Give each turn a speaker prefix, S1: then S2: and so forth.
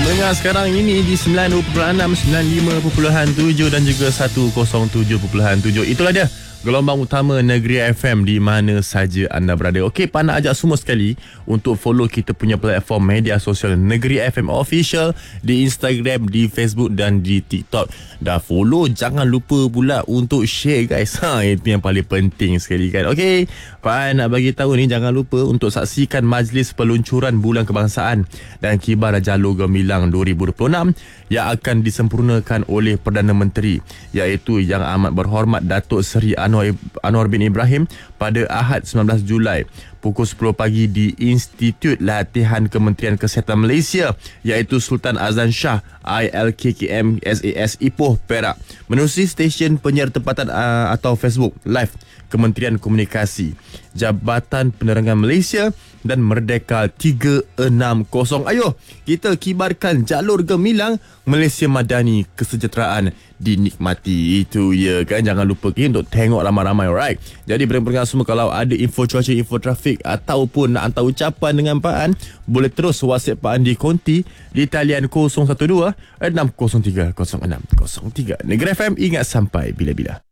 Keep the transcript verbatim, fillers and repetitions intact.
S1: Dengar sekarang ini di sembilan puluh dua perpuluhan enam, sembilan puluh lima perpuluhan tujuh dan juga seratus tujuh perpuluhan tujuh. Itulah dia gelombang utama Negeri F M di mana saja anda berada. Okey, Pak nak ajak semua sekali untuk follow kita punya platform media sosial Negeri F M Official di Instagram, di Facebook dan di TikTok. Dah follow, jangan lupa pula untuk share guys. Ha, itu yang paling penting sekali kan. Okey, Pak nak bagi tahu ni, jangan lupa untuk saksikan majlis peluncuran Bulan Kebangsaan dan Kibar Jalur Gemilang dua ribu dua puluh enam yang akan disempurnakan oleh Perdana Menteri, iaitu Yang Amat Berhormat Datuk Seri Anwar, Anwar bin Ibrahim pada Ahad sembilan belas Julai pukul sepuluh pagi di Institut Latihan Kementerian Kesihatan Malaysia, iaitu Sultan Azlan Shah I L K K M S A S Ipoh, Perak, menerusi stesen penyiar tempatan uh, atau Facebook Live Kementerian Komunikasi, Jabatan Penerangan Malaysia dan Merdeka tiga enam kosong. Ayo, kita kibarkan jalur gemilang Malaysia Madani, kesejahteraan dinikmati. Itu ya kan, jangan lupa okay, untuk tengok ramai-ramai, alright. Jadi pendengar semua, kalau ada info cuaca, info trafik ataupun nak hantar ucapan dengan Pak An, boleh terus WhatsApp Pak An di konti di talian kosong satu dua enam kosong tiga kosong enam kosong tiga. Negeri F M, ingat sampai bila-bila.